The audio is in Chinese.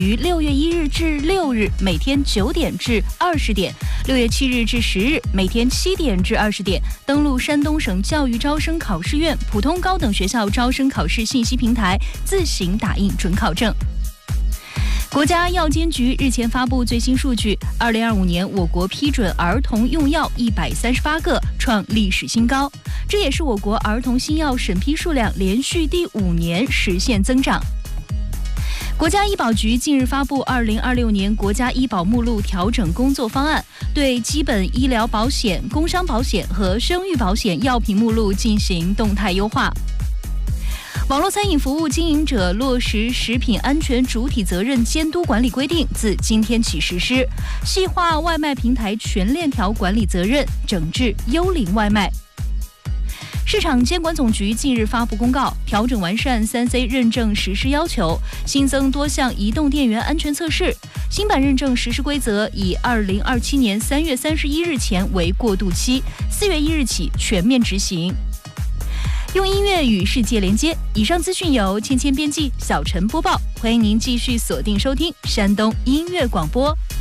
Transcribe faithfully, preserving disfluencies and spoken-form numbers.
于六月一日至六日每天九点至二十点，六月七日至十日每天七点至二十点，登录山东省教育招生考试院普通高等学校招生考试信息平台，自行打印准考证。国家药监局日前发布最新数据，二零二五年我国批准儿童用药一百三十八个，创历史新高。这也是我国儿童新药审批数量连续第五年实现增长。国家医保局近日发布二零二六年国家医保目录调整工作方案，对基本医疗保险、工伤保险和生育保险药品目录进行动态优化。网络餐饮服务经营者落实食品安全主体责任监督管理规定自今天起实施，细化外卖平台全链条管理责任，整治幽灵外卖。市场监管总局近日发布公告，调整完善 三 C 认证实施要求，新增多项移动电源安全测试。新版认证实施规则以二零二七年三月三十一日前为过渡期，四月一日起全面执行。用音乐与世界连接。以上资讯由芊芊编辑，小陈播报。欢迎您继续锁定收听山东音乐广播。